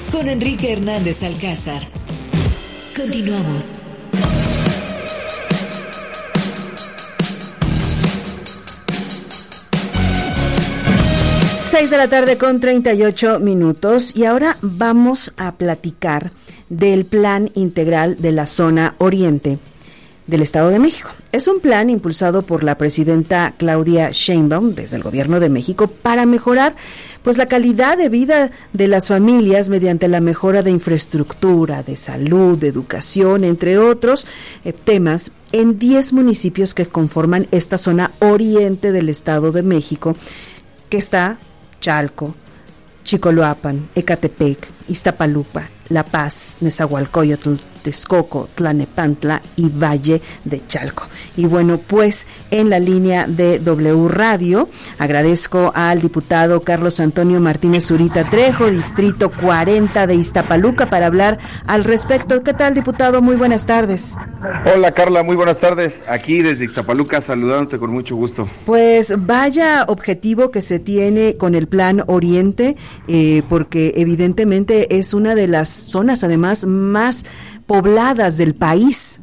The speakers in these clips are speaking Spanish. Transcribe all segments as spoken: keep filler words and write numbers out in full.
con Enrique Hernández Alcázar. Continuamos. Seis de la tarde con treinta y ocho minutos y ahora vamos a platicar del Plan Integral de la Zona Oriente del Estado de México. Es un plan impulsado por la presidenta Claudia Sheinbaum desde el Gobierno de México para mejorar pues la calidad de vida de las familias mediante la mejora de infraestructura, de salud, de educación, entre otros eh, temas en diez municipios que conforman esta zona oriente del Estado de México, que está Chalco, Chicoloapan, Ecatepec, Iztapaluca, La Paz, Nezahualcóyotl, Texcoco, Tlalnepantla y Valle de Chalco. Y bueno, pues en la línea de W Radio agradezco al diputado Carlos Antonio Martínez Zurita Trejo, distrito cuarenta de Iztapaluca, para hablar al respecto. ¿Qué tal, diputado? Muy buenas tardes. Hola, Carla, muy buenas tardes. Aquí desde Iztapaluca saludándote con mucho gusto. Pues vaya objetivo que se tiene con el Plan Oriente, eh, porque evidentemente es una de las zonas además más pobladas del país.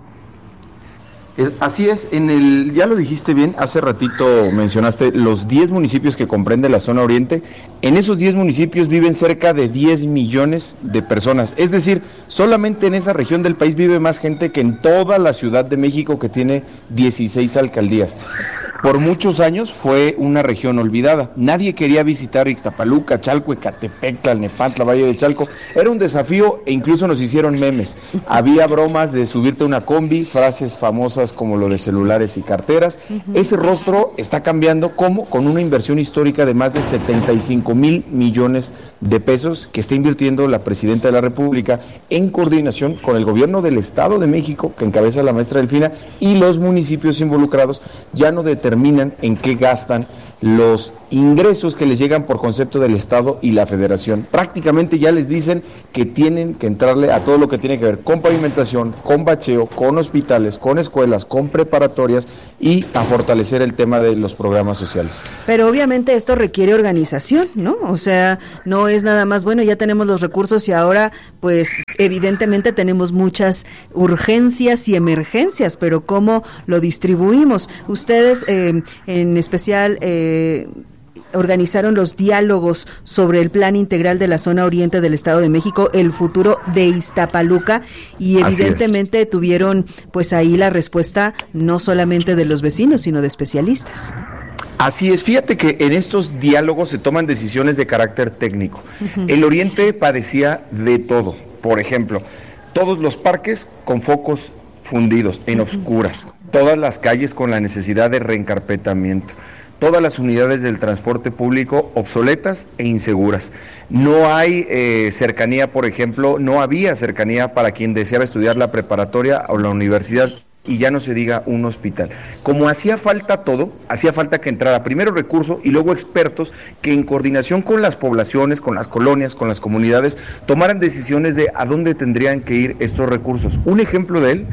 Así es, en el, ya lo dijiste bien, hace ratito mencionaste los diez municipios que comprende la zona oriente. En esos diez municipios viven cerca de diez millones de personas, es decir, solamente en esa región del país vive más gente que en toda la Ciudad de México, que tiene dieciséis alcaldías. Por muchos años fue una región olvidada. Nadie quería visitar Ixtapaluca, Chalco, Ecatepec, Tlalnepantla, Valle de Chalco. Era un desafío e incluso nos hicieron memes. Había bromas de subirte a una combi, frases famosas como lo de celulares y carteras. Uh-huh. Ese rostro está cambiando, ¿cómo? Con una inversión histórica de más de setenta y cinco mil millones de pesos que está invirtiendo la presidenta de la República en coordinación con el gobierno del Estado de México, que encabeza la maestra Delfina, y los municipios involucrados. Ya no determinan en qué gastan los ingresos que les llegan por concepto del Estado y la Federación. Prácticamente ya les dicen que tienen que entrarle a todo lo que tiene que ver con pavimentación, con bacheo, con hospitales, con escuelas, con preparatorias y a fortalecer el tema de los programas sociales. Pero obviamente esto requiere organización, ¿no? O sea, no es nada más, bueno, ya tenemos los recursos y ahora, pues, evidentemente tenemos muchas urgencias y emergencias, pero ¿cómo lo distribuimos? Ustedes, eh, en especial, eh, organizaron los diálogos sobre el Plan Integral de la Zona Oriente del Estado de México, el futuro de Iztapaluca, y evidentemente tuvieron pues ahí la respuesta no solamente de los vecinos, sino de especialistas. Así es, fíjate que en estos diálogos se toman decisiones de carácter técnico. Uh-huh. El Oriente padecía de todo, por ejemplo, todos los parques con focos fundidos, en uh-huh. obscuras, todas las calles con la necesidad de reencarpetamiento, todas las unidades del transporte público obsoletas e inseguras. No hay eh, cercanía, por ejemplo, no había cercanía para quien deseaba estudiar la preparatoria o la universidad, y ya no se diga un hospital. Como hacía falta todo, hacía falta que entrara primero recursos y luego expertos que en coordinación con las poblaciones, con las colonias, con las comunidades, tomaran decisiones de a dónde tendrían que ir estos recursos. Un ejemplo de él,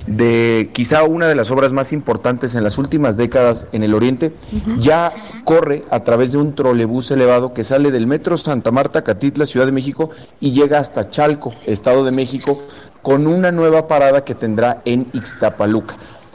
de quizá una de las obras más importantes en las últimas décadas en el Oriente, uh-huh. ya corre a través de un trolebús elevado que sale del metro Santa Marta, Catitla, Ciudad de México, y llega hasta Chalco, Estado de México, con una nueva parada que tendrá en Ixtapaluca.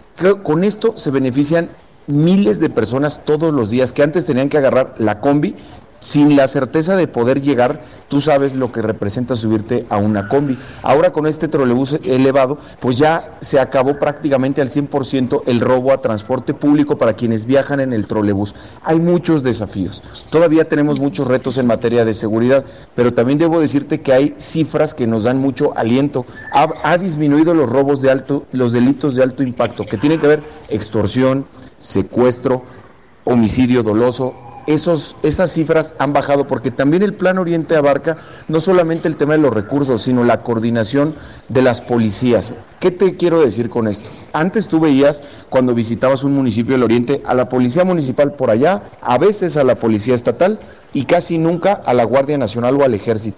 Con esto se benefician miles de personas todos los días, que antes tenían que agarrar la combi sin la certeza de poder llegar. Tú sabes lo que representa subirte a una combi. Ahora con este trolebús elevado, pues ya se acabó prácticamente al cien por ciento el robo a transporte público para quienes viajan en el trolebús. Hay muchos desafíos. Todavía tenemos muchos retos en materia de seguridad, pero también debo decirte que hay cifras que nos dan mucho aliento. Ha, ha disminuido los robos de alto, los delitos de alto impacto, que tienen que ver extorsión, secuestro, homicidio doloso. Esos, esas cifras han bajado porque también el Plan Oriente abarca no solamente el tema de los recursos, sino la coordinación de las policías. ¿Qué te quiero decir con esto? Antes tú veías, cuando visitabas un municipio del Oriente, a la policía municipal por allá, a veces a la policía estatal y casi nunca a la Guardia Nacional o al Ejército.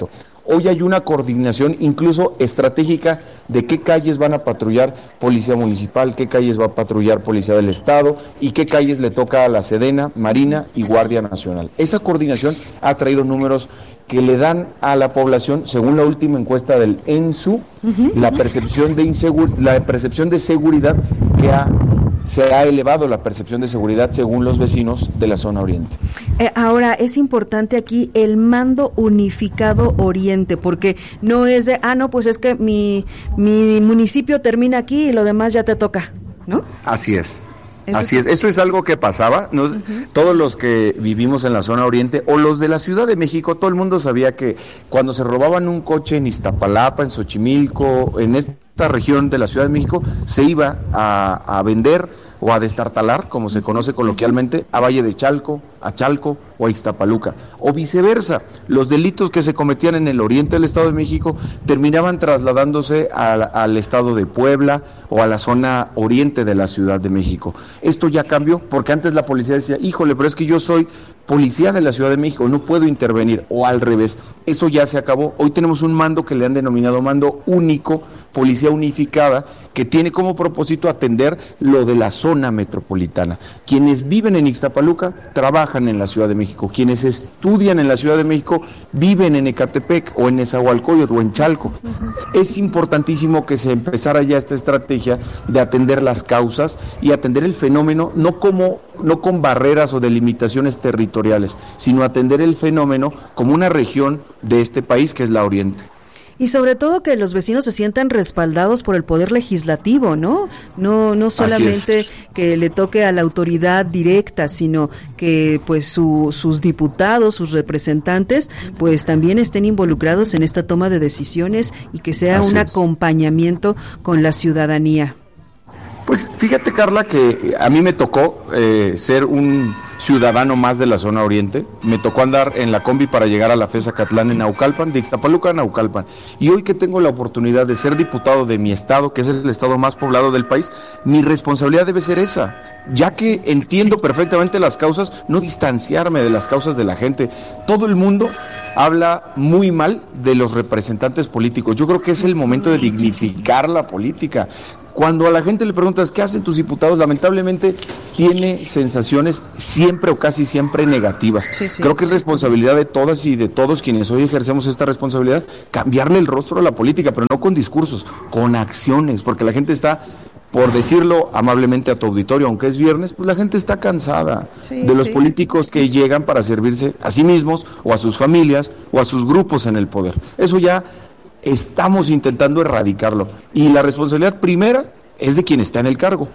Hoy hay una coordinación incluso estratégica de qué calles van a patrullar Policía Municipal, qué calles va a patrullar Policía del Estado y qué calles le toca a la Sedena, Marina y Guardia Nacional. Esa coordinación ha traído números que le dan a la población, según la última encuesta del ENSU, uh-huh, la percepción de insegur- la percepción de seguridad que ha se ha elevado la percepción de seguridad según los vecinos de la zona oriente. Eh, ahora, es importante aquí el mando unificado oriente, porque no es de, ah, no, pues es que mi, mi municipio termina aquí y lo demás ya te toca, ¿no? Así es. Eso Así es, eso es algo que pasaba, ¿no? Uh-huh. Todos los que vivimos en la zona oriente o los de la Ciudad de México, todo el mundo sabía que cuando se robaban un coche en Iztapalapa, en Xochimilco, en esta región de la Ciudad de México, se iba a, a vender o a destartalar, como se conoce coloquialmente, a Valle de Chalco, a Chalco o a Iztapaluca, o viceversa. Los delitos que se cometían en el oriente del Estado de México terminaban trasladándose a, al Estado de Puebla o a la zona oriente de la Ciudad de México. Esto ya cambió, porque antes la policía decía, híjole, pero es que yo soy policía de la Ciudad de México, no puedo intervenir, o al revés. Eso ya se acabó. Hoy tenemos un mando que le han denominado mando único, policía unificada, que tiene como propósito atender lo de la zona metropolitana. Quienes viven en Ixtapaluca trabajan en la Ciudad de México, quienes estudian en la Ciudad de México viven en Ecatepec o en Nezahualcóyotl o en Chalco. Uh-huh. Es importantísimo que se empezara ya esta estrategia de atender las causas y atender el fenómeno no como no con barreras o delimitaciones territoriales, sino atender el fenómeno como una región de este país que es la Oriente. Y sobre todo que los vecinos se sientan respaldados por el poder legislativo, ¿no? No no solamente que le toque a la autoridad directa, sino que pues su, sus diputados, sus representantes, pues también estén involucrados en esta toma de decisiones y que sea Así un es. acompañamiento con la ciudadanía. Pues fíjate, Carla, que a mí me tocó eh, ser un ciudadano más de la zona oriente. Me tocó andar en la combi para llegar a la FES Acatlán en Naucalpan, de Ixtapaluca a Naucalpan. Y hoy que tengo la oportunidad de ser diputado de mi estado, que es el estado más poblado del país, mi responsabilidad debe ser esa. Ya que entiendo perfectamente las causas, no distanciarme de las causas de la gente. Todo el mundo habla muy mal de los representantes políticos. Yo creo que es el momento de dignificar la política. Cuando a la gente le preguntas qué hacen tus diputados, lamentablemente tiene sensaciones siempre o casi siempre negativas. Sí, sí. Creo que es responsabilidad de todas y de todos quienes hoy ejercemos esta responsabilidad, cambiarle el rostro a la política, pero no con discursos, con acciones, porque la gente está, por decirlo amablemente a tu auditorio, aunque es viernes, pues la gente está cansada sí, de los sí. políticos que llegan para servirse a sí mismos o a sus familias o a sus grupos en el poder. Eso ya estamos intentando erradicarlo y la responsabilidad primera es de quien está en el cargo.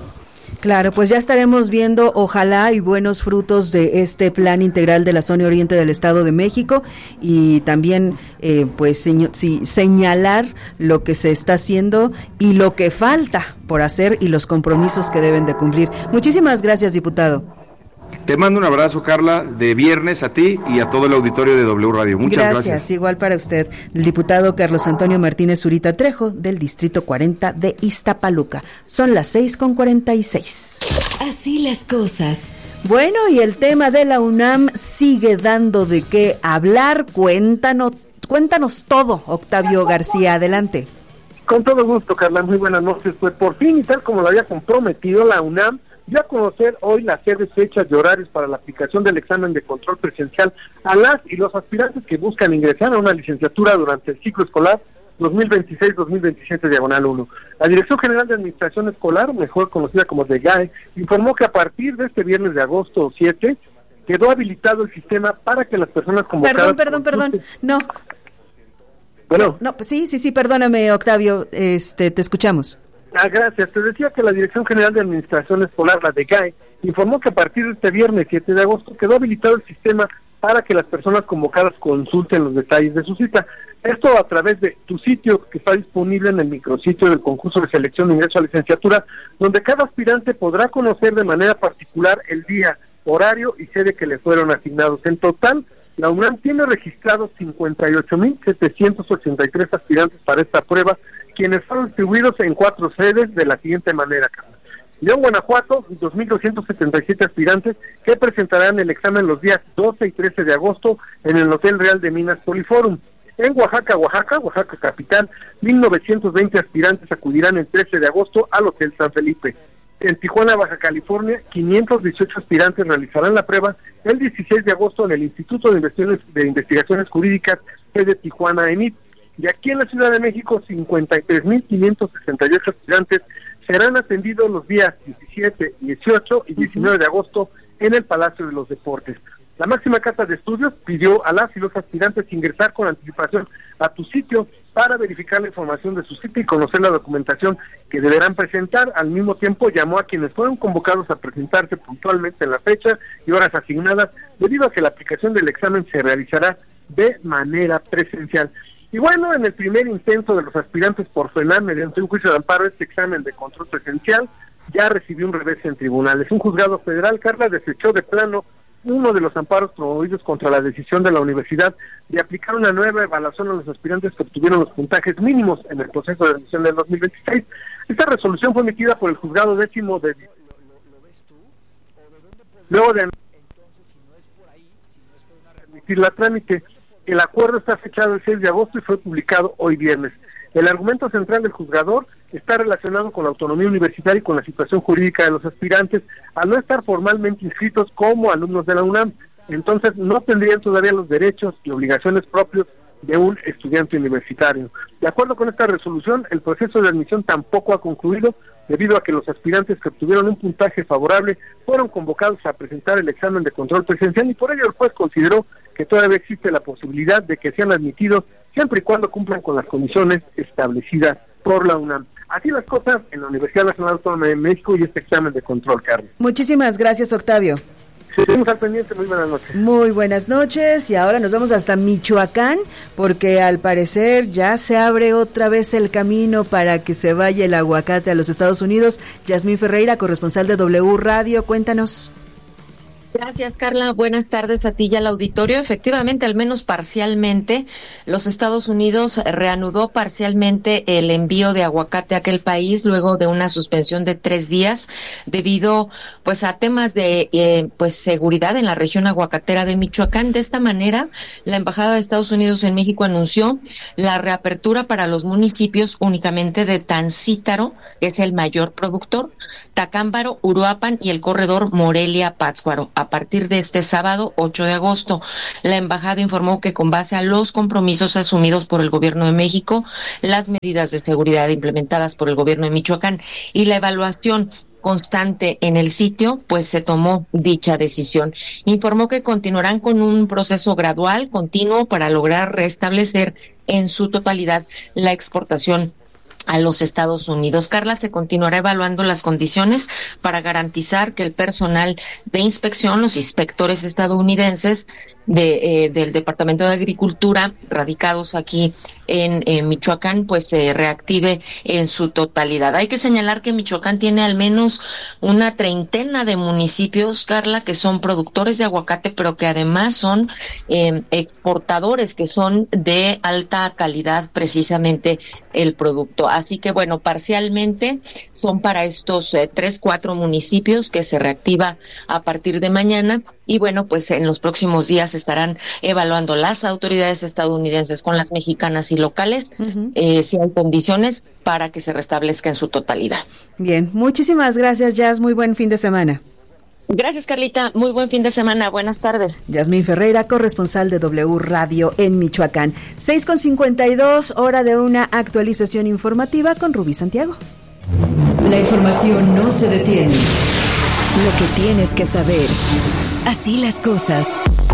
Claro, pues ya estaremos viendo, ojalá, y buenos frutos de este plan integral de la zona oriente del Estado de México y también eh, pues señ- sí, señalar lo que se está haciendo y lo que falta por hacer y los compromisos que deben de cumplir. Muchísimas gracias, diputado. Te mando un abrazo, Carla, de viernes a ti y a todo el auditorio de W Radio. Muchas gracias. Gracias, igual para usted. El diputado Carlos Antonio Martínez Zurita Trejo, del Distrito cuarenta de Iztapaluca. Son las seis con cuarenta y seis. Así las cosas. Bueno, y el tema de la UNAM sigue dando de qué hablar. Cuéntanos, cuéntanos todo, Octavio García, adelante. Con todo gusto, Carla, muy buenas noches. Pues por fin, y tal como lo había comprometido, la UNAM dio a conocer hoy las sedes, fechas y horarios para la aplicación del examen de control presencial a las y los aspirantes que buscan ingresar a una licenciatura durante el ciclo escolar dos mil veintiséis dos mil veintisiete diagonal uno. La Dirección General de Administración Escolar, mejor conocida como D G A E, informó que a partir de este viernes de agosto siete quedó habilitado el sistema para que las personas convocadas... Perdón, perdón, perdón, no. Bueno. No, sí, sí, sí, perdóname, Octavio, este, te escuchamos. Ah, gracias. Te decía que la Dirección General de Administración Escolar, la D G A E, informó que a partir de este viernes siete de agosto quedó habilitado el sistema para que las personas convocadas consulten los detalles de su cita. Esto a través de tu sitio, que está disponible en el micrositio del concurso de selección de ingreso a licenciatura, donde cada aspirante podrá conocer de manera particular el día, horario y sede que le fueron asignados. En total, la UNAM tiene registrados cincuenta y ocho mil setecientos ochenta y tres aspirantes para esta prueba, quienes fueron distribuidos en cuatro sedes de la siguiente manera. León, Guanajuato, dos mil doscientos setenta y siete aspirantes que presentarán el examen los días doce y trece de agosto en el Hotel Real de Minas Poliforum. En Oaxaca, Oaxaca, Oaxaca capital, mil novecientos veinte aspirantes acudirán el trece de agosto al Hotel San Felipe. En Tijuana, Baja California, quinientos dieciocho aspirantes realizarán la prueba el dieciséis de agosto en el Instituto de Investigaciones, de Investigaciones Jurídicas de Tijuana, E N I T. Y aquí en la Ciudad de México, cincuenta y tres mil quinientos sesenta y ocho aspirantes serán atendidos los días diecisiete, dieciocho y diecinueve de agosto en el Palacio de los Deportes. La máxima casa de estudios pidió a las y los aspirantes ingresar con anticipación a tu sitio para verificar la información de su sitio y conocer la documentación que deberán presentar. Al mismo tiempo llamó a quienes fueron convocados a presentarse puntualmente en la fecha y horas asignadas, debido a que la aplicación del examen se realizará de manera presencial. Y bueno, en el primer intento de los aspirantes por frenar mediante un juicio de amparo este examen de control presencial, ya recibió un revés en tribunales. Un juzgado federal, Carla, desechó de plano uno de los amparos promovidos contra la decisión de la universidad de aplicar una nueva evaluación a los aspirantes que obtuvieron los puntajes mínimos en el proceso de admisión del dos mil veintiséis. Esta resolución fue emitida por el juzgado décimo de... Luego de admitir la trámite, el acuerdo está fechado el seis de agosto y fue publicado hoy viernes. El argumento central del juzgador está relacionado con la autonomía universitaria y con la situación jurídica de los aspirantes al no estar formalmente inscritos como alumnos de la UNAM. Entonces no tendrían todavía los derechos y obligaciones propios de un estudiante universitario. De acuerdo con esta resolución, el proceso de admisión tampoco ha concluido debido a que los aspirantes que obtuvieron un puntaje favorable fueron convocados a presentar el examen de control presencial y por ello el juez consideró que todavía existe la posibilidad de que sean admitidos siempre y cuando cumplan con las condiciones establecidas por la UNAM. Así las cosas en la Universidad Nacional Autónoma de México y este examen de control, Carlos. Muchísimas gracias, Octavio. Seguimos al pendiente, muy buenas noches. Muy buenas noches, y ahora nos vamos hasta Michoacán, porque al parecer ya se abre otra vez el camino para que se vaya el aguacate a los Estados Unidos. Yasmín Ferreira, corresponsal de W Radio, cuéntanos. Gracias, Carla. Buenas tardes a ti y al auditorio. Efectivamente, al menos parcialmente, los Estados Unidos reanudó parcialmente el envío de aguacate a aquel país luego de una suspensión de tres días debido pues a temas de eh, pues seguridad en la región aguacatera de Michoacán. De esta manera, la Embajada de Estados Unidos en México anunció la reapertura para los municipios únicamente de Tancítaro, que es el mayor productor, Tacámbaro, Uruapan y el corredor Morelia-Pátzcuaro. A partir de este sábado, ocho de agosto, la embajada informó que con base a los compromisos asumidos por el gobierno de México, las medidas de seguridad implementadas por el gobierno de Michoacán y la evaluación constante en el sitio, pues se tomó dicha decisión. Informó que continuarán con un proceso gradual, continuo, para lograr restablecer en su totalidad la exportación a los Estados Unidos. Carla, se continuará evaluando las condiciones para garantizar que el personal de inspección, los inspectores estadounidenses de eh, del Departamento de Agricultura radicados aquí en, en Michoacán, pues se reactive en su totalidad. Hay que señalar que Michoacán tiene al menos una treintena de municipios, Carla, que son productores de aguacate, pero que además son eh, exportadores, que son de alta calidad precisamente el producto. Así que bueno, parcialmente son para estos eh, tres, cuatro municipios que se reactiva a partir de mañana y bueno, pues en los próximos días estarán evaluando las autoridades estadounidenses con las mexicanas y locales uh-huh. eh, si hay condiciones para que se restablezca en su totalidad. Bien, muchísimas gracias, Jazz, muy buen fin de semana. Gracias, Carlita, muy buen fin de semana, buenas tardes. Yasmín Ferreira, corresponsal de W Radio en Michoacán. seis con cincuenta y dos, hora de una actualización informativa con Rubí Santiago. La información no se detiene. Lo que tienes que saber. Así las cosas.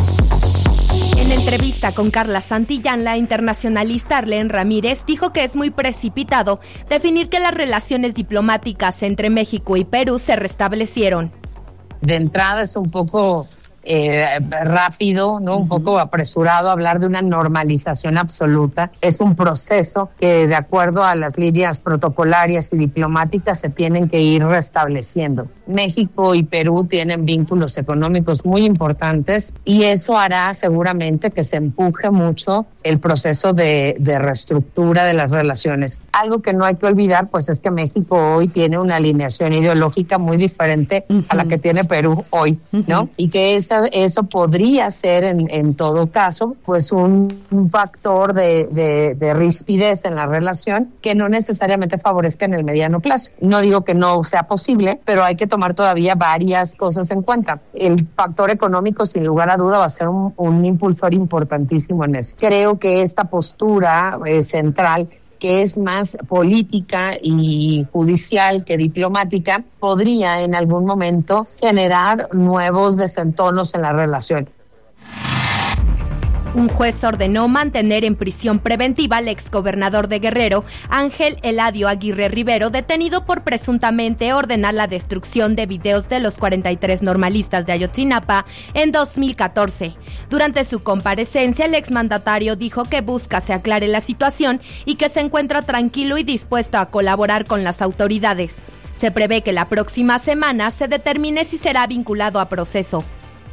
En entrevista con Carla Santillán, la internacionalista Arlene Ramírez dijo que es muy precipitado definir que las relaciones diplomáticas entre México y Perú se restablecieron. De entrada es un poco eh, rápido, ¿no? Un poco apresurado hablar de una normalización absoluta. Es un proceso que, de acuerdo a las líneas protocolarias y diplomáticas, se tienen que ir restableciendo. México y Perú tienen vínculos económicos muy importantes y eso hará seguramente que se empuje mucho el proceso de, de reestructura de las relaciones. Algo que no hay que olvidar, pues, es que México hoy tiene una alineación ideológica muy diferente uh-huh. a la que tiene Perú hoy, ¿no? Uh-huh. Y que es esa, eso podría ser en, en todo caso pues un, un factor de, de, de rispidez en la relación que no necesariamente favorezca en el mediano plazo. No digo que no sea posible, pero hay que tomar todavía varias cosas en cuenta. El factor económico, sin lugar a duda, va a ser un, un impulsor importantísimo en eso. Creo que esta postura eh, central, que es más política y judicial que diplomática, podría en algún momento generar nuevos desentonos en la relación. Un juez ordenó mantener en prisión preventiva al exgobernador de Guerrero, Ángel Eladio Aguirre Rivero, detenido por presuntamente ordenar la destrucción de videos de los cuarenta y tres normalistas de Ayotzinapa en dos mil catorce. Durante su comparecencia, el exmandatario dijo que busca se aclare la situación y que se encuentra tranquilo y dispuesto a colaborar con las autoridades. Se prevé que la próxima semana se determine si será vinculado a proceso.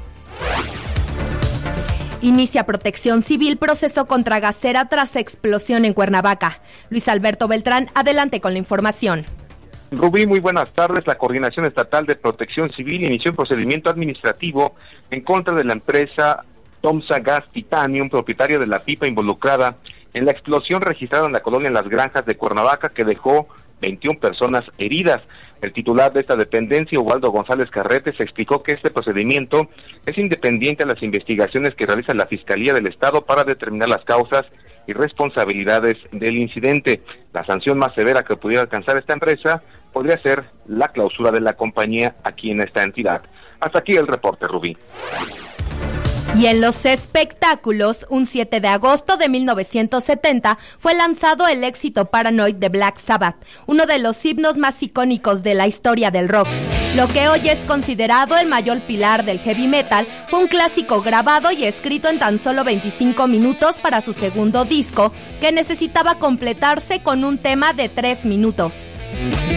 Inicia Protección Civil proceso contra gasera tras explosión en Cuernavaca. Luis Alberto Beltrán, adelante con la información. Rubí, muy buenas tardes. La Coordinación Estatal de Protección Civil inició un procedimiento administrativo en contra de la empresa Tomsa Gas Titanium, propietaria de la pipa involucrada en la explosión registrada en la colonia Las Granjas de Cuernavaca, que dejó veintiuna personas heridas. El titular de esta dependencia, Ubaldo González Carretes, explicó que este procedimiento es independiente a las investigaciones que realiza la Fiscalía del Estado para determinar las causas y responsabilidades del incidente. La sanción más severa que pudiera alcanzar esta empresa podría ser la clausura de la compañía aquí en esta entidad. Hasta aquí el reporte, Rubí. Y en los espectáculos, un siete de agosto de mil novecientos setenta fue lanzado el éxito Paranoid de Black Sabbath, uno de los himnos más icónicos de la historia del rock. Lo que hoy es considerado el mayor pilar del heavy metal fue un clásico grabado y escrito en tan solo veinticinco minutos para su segundo disco, que necesitaba completarse con un tema de tres minutos.